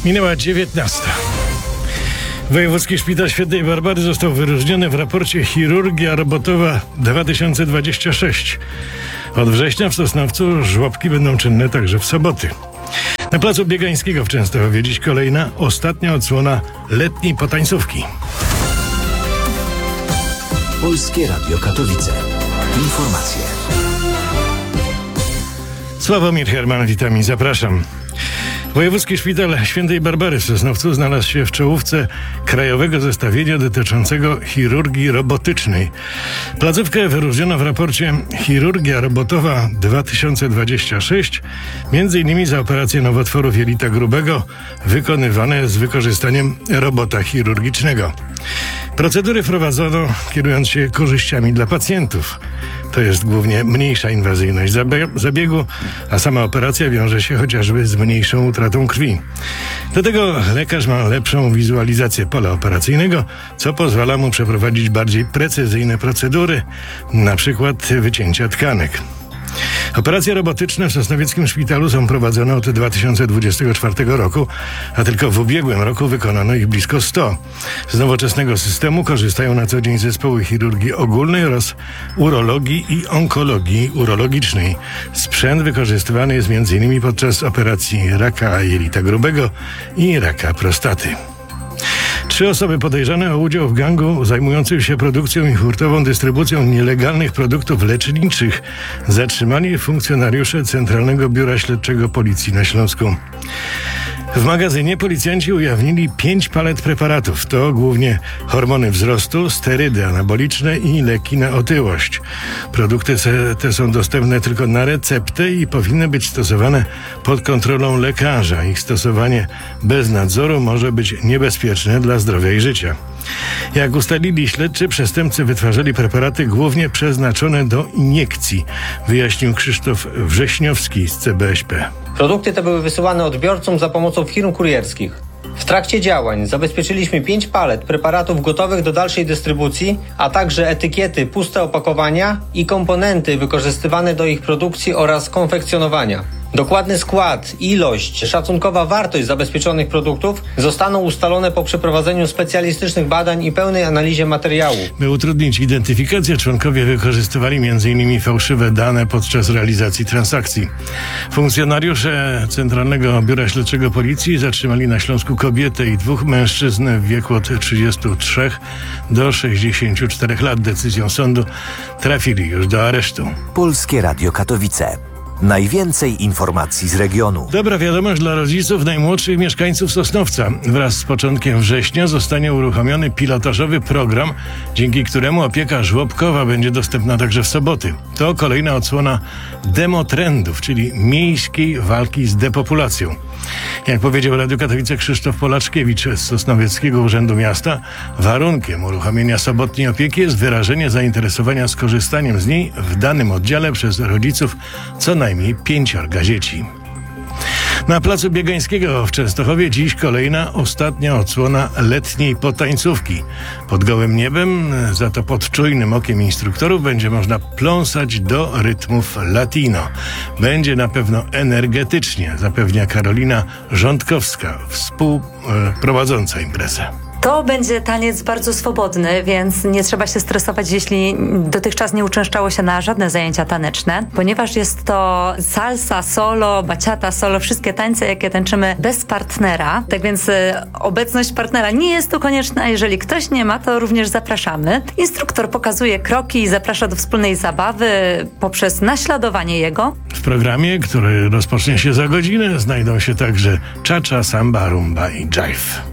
Minęła 19. Wojewódzki Szpital Świętej Barbary został wyróżniony w raporcie Chirurgia Robotowa 2026. Od września w Sosnowcu żłobki będą czynne także w soboty. Na placu Biegańskiego w Częstochowie dziś kolejna, ostatnia odsłona letniej potańcówki. Polskie Radio Katowice. Informacje. Sławomir Herman, witam i zapraszam. Wojewódzki Szpital Świętej Barbary w Sosnowcu znalazł się w czołówce krajowego zestawienia dotyczącego chirurgii robotycznej. Placówkę wyróżniono w raporcie Chirurgia Robotowa 2026, m.in. za operacje nowotworu jelita grubego wykonywane z wykorzystaniem robota chirurgicznego. Procedury prowadzono kierując się korzyściami dla pacjentów. To jest głównie mniejsza inwazyjność zabiegu, a sama operacja wiąże się chociażby z mniejszą utratą krwi. Do tego lekarz ma lepszą wizualizację pola operacyjnego, co pozwala mu przeprowadzić bardziej precyzyjne procedury, na przykład wycięcia tkanek. Operacje robotyczne w Sosnowieckim Szpitalu są prowadzone od 2024 roku, a tylko w ubiegłym roku wykonano ich blisko 100. Z nowoczesnego systemu korzystają na co dzień zespoły chirurgii ogólnej oraz urologii i onkologii urologicznej. Sprzęt wykorzystywany jest m.in. podczas operacji raka jelita grubego i raka prostaty. 3 osoby podejrzane o udział w gangu zajmującym się produkcją i hurtową dystrybucją nielegalnych produktów leczniczych zatrzymali funkcjonariusze Centralnego Biura Śledczego Policji na Śląsku. W magazynie policjanci ujawnili 5 palet preparatów. To głównie hormony wzrostu, sterydy anaboliczne i leki na otyłość. Produkty te są dostępne tylko na receptę i powinny być stosowane pod kontrolą lekarza. Ich stosowanie bez nadzoru może być niebezpieczne dla zdrowia i życia. Jak ustalili śledczy, przestępcy wytwarzali preparaty głównie przeznaczone do iniekcji, wyjaśnił Krzysztof Wrześniowski z CBŚP. Produkty te były wysyłane odbiorcom za pomocą firm kurierskich. W trakcie działań zabezpieczyliśmy 5 palet preparatów gotowych do dalszej dystrybucji, a także etykiety, puste opakowania i komponenty wykorzystywane do ich produkcji oraz konfekcjonowania. Dokładny skład, ilość, szacunkowa wartość zabezpieczonych produktów zostaną ustalone po przeprowadzeniu specjalistycznych badań i pełnej analizie materiału. By utrudnić identyfikację, członkowie wykorzystywali m.in. fałszywe dane podczas realizacji transakcji. Funkcjonariusze Centralnego Biura Śledczego Policji zatrzymali na Śląsku kobietę i 2 mężczyzn w wieku od 33 do 64 lat. Decyzją sądu trafili już do aresztu. Polskie Radio Katowice. Najwięcej informacji z regionu. Dobra wiadomość dla rodziców najmłodszych mieszkańców Sosnowca. Wraz z początkiem września zostanie uruchomiony pilotażowy program, dzięki któremu opieka żłobkowa będzie dostępna także w soboty. To kolejna odsłona demotrendów, czyli miejskiej walki z depopulacją. Jak powiedział Radio Katowice Krzysztof Polaczkiewicz z Sosnowieckiego Urzędu Miasta, warunkiem uruchomienia sobotniej opieki jest wyrażenie zainteresowania skorzystaniem z niej w danym oddziale przez rodziców co najmniej 5 dzieci. Na placu Biegańskiego w Częstochowie dziś kolejna, ostatnia odsłona letniej potańcówki. Pod gołym niebem, za to pod czujnym okiem instruktorów będzie można pląsać do rytmów latino. Będzie na pewno energetycznie, zapewnia Karolina Rządkowska, współprowadząca imprezę. To będzie taniec bardzo swobodny, więc nie trzeba się stresować, jeśli dotychczas nie uczęszczało się na żadne zajęcia taneczne, ponieważ jest to salsa solo, bachata solo, wszystkie tańce, jakie tańczymy bez partnera. Tak więc obecność partnera nie jest tu konieczna. Jeżeli ktoś nie ma, to również zapraszamy. Instruktor pokazuje kroki i zaprasza do wspólnej zabawy poprzez naśladowanie jego. W programie, który rozpocznie się za godzinę, znajdą się także cha-cha, samba, rumba i jive.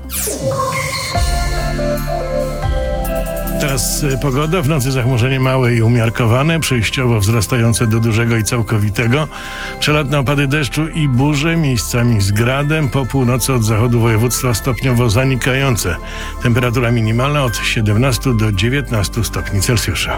Teraz pogoda. W nocy zachmurzenie małe i umiarkowane, przejściowo wzrastające do dużego i całkowitego. Przelotne opady deszczu i burze, miejscami z gradem. Po północy od zachodu województwa stopniowo zanikające. Temperatura minimalna od 17 do 19 stopni Celsjusza.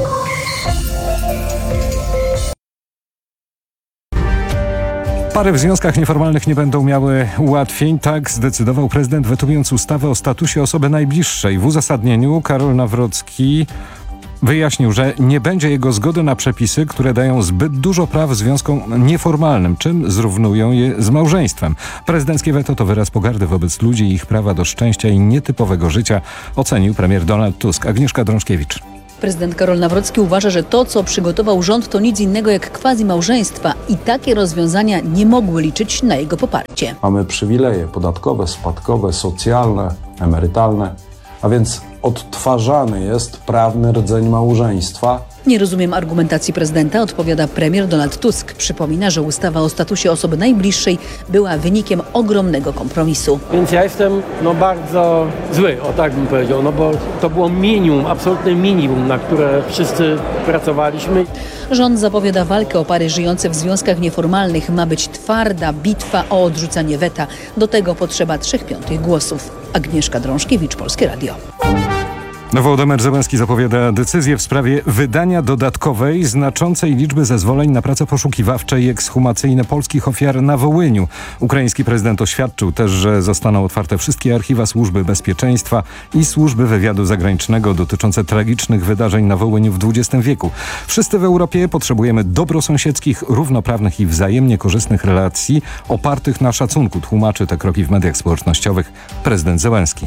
Pary w związkach nieformalnych nie będą miały ułatwień. Tak zdecydował prezydent, wetując ustawę o statusie osoby najbliższej. W uzasadnieniu Karol Nawrocki wyjaśnił, że nie będzie jego zgody na przepisy, które dają zbyt dużo praw związkom nieformalnym, czym zrównują je z małżeństwem. Prezydenckie weto to wyraz pogardy wobec ludzi i ich prawa do szczęścia i nietypowego życia, ocenił premier Donald Tusk. Agnieszka Drążkiewicz. Prezydent Karol Nawrocki uważa, że to, co przygotował rząd, to nic innego jak quasi-małżeństwa i takie rozwiązania nie mogły liczyć na jego poparcie. Mamy przywileje podatkowe, spadkowe, socjalne, emerytalne, a więc odtwarzany jest prawny rdzeń małżeństwa. Nie rozumiem argumentacji prezydenta, odpowiada premier Donald Tusk. Przypomina, że ustawa o statusie osoby najbliższej była wynikiem ogromnego kompromisu. Więc ja jestem bardzo zły, o tak bym powiedział, bo to było minimum, absolutne minimum, na które wszyscy pracowaliśmy. Rząd zapowiada walkę o pary żyjące w związkach nieformalnych. Ma być twarda bitwa o odrzucanie weta. Do tego potrzeba 3/5 głosów. Agnieszka Drążkiewicz, Polskie Radio. Wołodymyr Zełenski zapowiada decyzję w sprawie wydania dodatkowej, znaczącej liczby zezwoleń na prace poszukiwawcze i ekshumacyjne polskich ofiar na Wołyniu. Ukraiński prezydent oświadczył też, że zostaną otwarte wszystkie archiwa Służby Bezpieczeństwa i Służby Wywiadu Zagranicznego dotyczące tragicznych wydarzeń na Wołyniu w XX wieku. Wszyscy w Europie potrzebujemy dobrosąsiedzkich, równoprawnych i wzajemnie korzystnych relacji opartych na szacunku, tłumaczy te kroki w mediach społecznościowych prezydent Zełenski.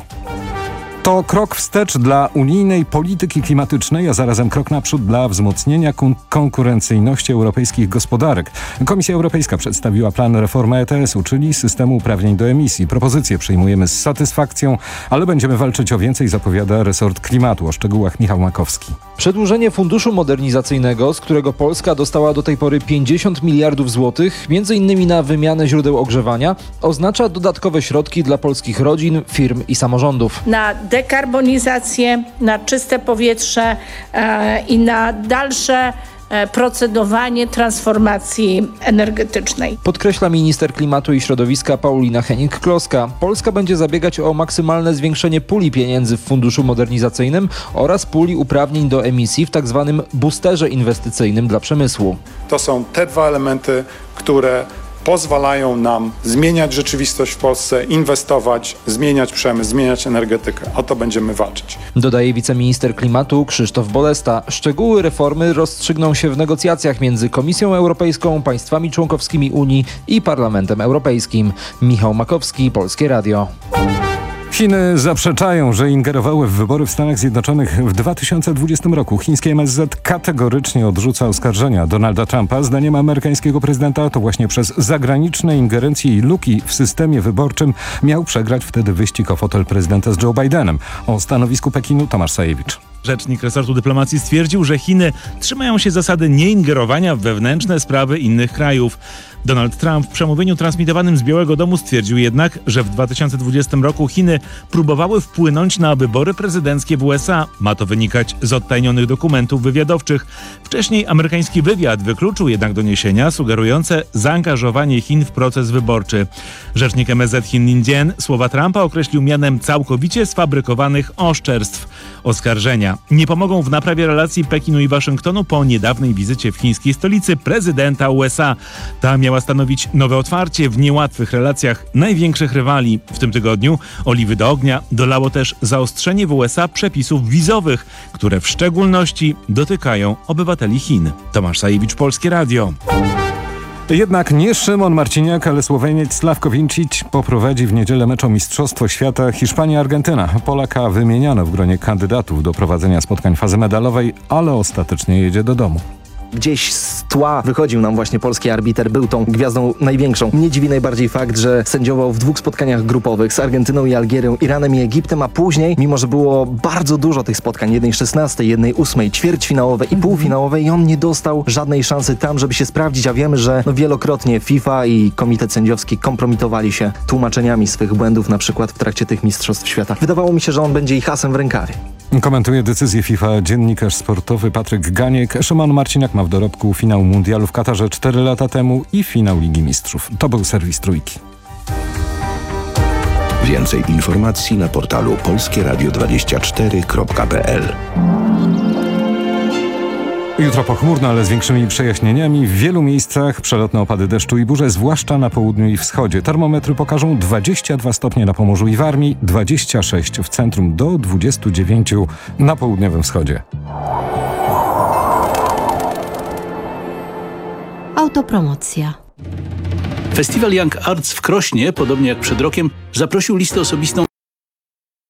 To krok wstecz dla unijnej polityki klimatycznej, a zarazem krok naprzód dla wzmocnienia konkurencyjności europejskich gospodarek. Komisja Europejska przedstawiła plan reformy ETS-u, czyli systemu uprawnień do emisji. Propozycje przyjmujemy z satysfakcją, ale będziemy walczyć o więcej, zapowiada resort klimatu. O szczegółach Michał Makowski. Przedłużenie funduszu modernizacyjnego, z którego Polska dostała do tej pory 50 miliardów złotych, m.in. na wymianę źródeł ogrzewania, oznacza dodatkowe środki dla polskich rodzin, firm i samorządów. Na dekarbonizację, na czyste powietrze i na dalsze procedowanie transformacji energetycznej. Podkreśla minister klimatu i środowiska Paulina Hennig-Kloska. Polska będzie zabiegać o maksymalne zwiększenie puli pieniędzy w funduszu modernizacyjnym oraz puli uprawnień do emisji w tzw. boosterze inwestycyjnym dla przemysłu. To są te dwa elementy, które pozwalają nam zmieniać rzeczywistość w Polsce, inwestować, zmieniać przemysł, zmieniać energetykę. O to będziemy walczyć. Dodaje wiceminister klimatu Krzysztof Bolesta. Szczegóły reformy rozstrzygną się w negocjacjach między Komisją Europejską, państwami członkowskimi Unii i Parlamentem Europejskim. Michał Makowski, Polskie Radio. Chiny zaprzeczają, że ingerowały w wybory w Stanach Zjednoczonych w 2020 roku. Chińskie MSZ kategorycznie odrzuca oskarżenia Donalda Trumpa. Zdaniem amerykańskiego prezydenta to właśnie przez zagraniczne ingerencje i luki w systemie wyborczym miał przegrać wtedy wyścig o fotel prezydenta z Joe Bidenem. O stanowisku Pekinu Tomasz Sajewicz. Rzecznik resortu dyplomacji stwierdził, że Chiny trzymają się zasady nieingerowania w wewnętrzne sprawy innych krajów. Donald Trump w przemówieniu transmitowanym z Białego Domu stwierdził jednak, że w 2020 roku Chiny próbowały wpłynąć na wybory prezydenckie w USA. Ma to wynikać z odtajnionych dokumentów wywiadowczych. Wcześniej amerykański wywiad wykluczył jednak doniesienia sugerujące zaangażowanie Chin w proces wyborczy. Rzecznik MSZ Chin Lin Jian słowa Trumpa określił mianem całkowicie sfabrykowanych oszczerstw. Oskarżenia nie pomogą w naprawie relacji Pekinu i Waszyngtonu po niedawnej wizycie w chińskiej stolicy prezydenta USA. Ta miała stanowić nowe otwarcie w niełatwych relacjach największych rywali. W tym tygodniu oliwy do ognia dolało też zaostrzenie w USA przepisów wizowych, które w szczególności dotykają obywateli Chin. Tomasz Sajewicz, Polskie Radio. Jednak nie Szymon Marciniak, ale Słoweniec Slavko Vincic poprowadzi w niedzielę mecz o Mistrzostwo Świata Hiszpania-Argentyna. Polaka wymieniano w gronie kandydatów do prowadzenia spotkań fazy medalowej, ale ostatecznie jedzie do domu. Gdzieś z tła wychodził nam właśnie polski arbiter, był tą gwiazdą największą. Mnie dziwi najbardziej fakt, że sędziował w 2 spotkaniach grupowych z Argentyną i Algierią, Iranem i Egiptem, a później, mimo że było bardzo dużo tych spotkań, 1/16, 1/8, ćwierćfinałowe i półfinałowe, i on nie dostał żadnej szansy tam, żeby się sprawdzić, a wiemy, że wielokrotnie FIFA i Komitet Sędziowski kompromitowali się tłumaczeniami swych błędów, na przykład w trakcie tych Mistrzostw Świata. Wydawało mi się, że on będzie ich asem w rękawie. Komentuje decyzję FIFA dziennikarz sportowy Patryk Ganiek. Szymon Marciniak ma w dorobku finał mundialu w Katarze 4 lata temu i finał Ligi Mistrzów. To był serwis Trójki. Więcej informacji na portalu polskieradio24.pl. Jutro pochmurno, ale z większymi przejaśnieniami. W wielu miejscach przelotne opady deszczu i burze, zwłaszcza na południu i wschodzie. Termometry pokażą 22 stopnie na Pomorzu i Warmii, 26 w centrum do 29 na południowym wschodzie. Autopromocja. Festiwal Young Arts w Krośnie, podobnie jak przed rokiem, zaprosił listę osobistą